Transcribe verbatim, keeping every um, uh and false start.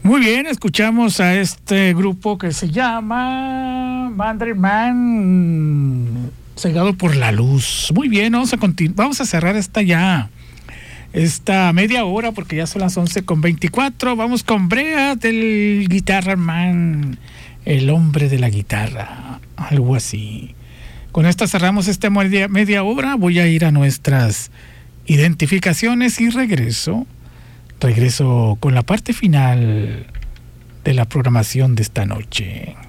Muy bien, escuchamos a este grupo que se llama Mandelman, Cegado por la Luz. Muy bien, vamos a continu- vamos a cerrar esta ya, esta media hora, porque ya son las once con veinticuatro. Vamos con Brea del Guitarra Man, el hombre de la guitarra, algo así. Con esta cerramos esta media, media hora. Voy a ir a nuestras identificaciones y regreso. Regreso con la parte final de la programación de esta noche.